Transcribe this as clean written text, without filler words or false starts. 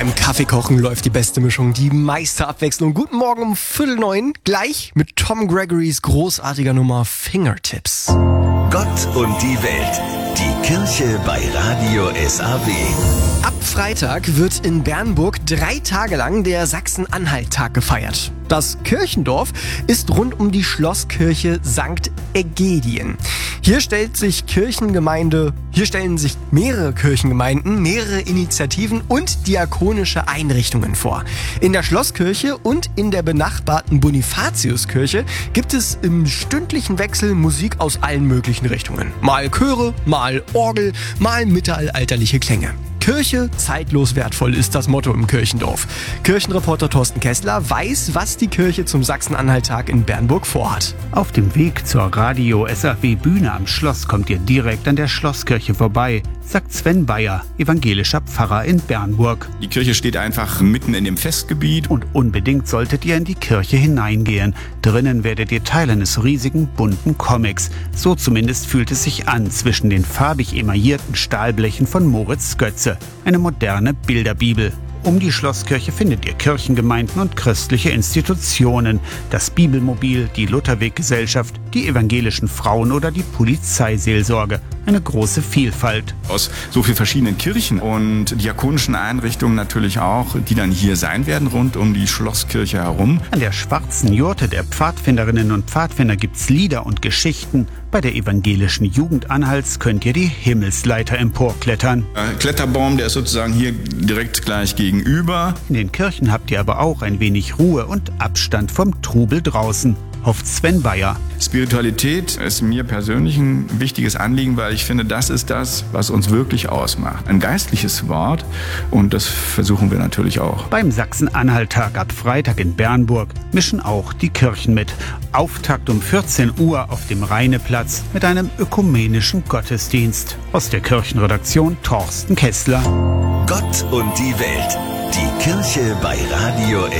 Beim Kaffeekochen läuft die beste Mischung, die meiste Abwechslung. Guten Morgen um 8:45, gleich mit Tom Gregorys großartiger Nummer Fingertips. Gott und die Welt. Die Kirche bei Radio SAW. Ab Freitag wird in Bernburg 3 Tage lang der Sachsen-Anhalt-Tag gefeiert. Das Kirchendorf ist rund um die Schlosskirche St. Ägidien. Hier stellen sich mehrere Kirchengemeinden, mehrere Initiativen und diakonische Einrichtungen vor. In der Schlosskirche und in der benachbarten Bonifatiuskirche gibt es im stündlichen Wechsel Musik aus allen möglichen Richtungen. Mal Chöre, mal Orgel, mal mittelalterliche Klänge. Kirche zeitlos wertvoll ist das Motto im Kirchendorf. Kirchenreporter Thorsten Kessler weiß, was die Kirche zum Sachsen-Anhalt-Tag in Bernburg vorhat. Auf dem Weg zur Radio SAW Bühne am Schloss kommt ihr direkt an der Schlosskirche vorbei, sagt Sven Bayer, evangelischer Pfarrer in Bernburg. Die Kirche steht einfach mitten in dem Festgebiet. Und unbedingt solltet ihr in die Kirche hineingehen. Drinnen werdet ihr Teil eines riesigen bunten Comics. So zumindest fühlt es sich an zwischen den farbig emaillierten Stahlblechen von Moritz Götze. Eine moderne Bilderbibel. Um die Schlosskirche findet ihr Kirchengemeinden und christliche Institutionen, das Bibelmobil, die Lutherweggesellschaft, die evangelischen Frauen oder die Polizeiseelsorge. Eine große Vielfalt. Aus so vielen verschiedenen Kirchen und diakonischen Einrichtungen natürlich auch, die dann hier sein werden, rund um die Schlosskirche herum. An der schwarzen Jurte der Pfadfinderinnen und Pfadfinder gibt's Lieder und Geschichten. Bei der evangelischen Jugend Anhalts könnt ihr die Himmelsleiter emporklettern. Kletterbaum, der ist sozusagen hier direkt gleich gegenüber. In den Kirchen habt ihr aber auch ein wenig Ruhe und Abstand vom Trubel draußen, hofft Sven Bayer. Spiritualität ist mir persönlich ein wichtiges Anliegen, weil ich finde, das ist das, was uns wirklich ausmacht. Ein geistliches Wort, und das versuchen wir natürlich auch. Beim Sachsen-Anhalt-Tag ab Freitag in Bernburg mischen auch die Kirchen mit. Auftakt um 14 Uhr auf dem Rheineplatz mit einem ökumenischen Gottesdienst. Aus der Kirchenredaktion Thorsten Kessler. Gott und die Welt. Die Kirche bei Radio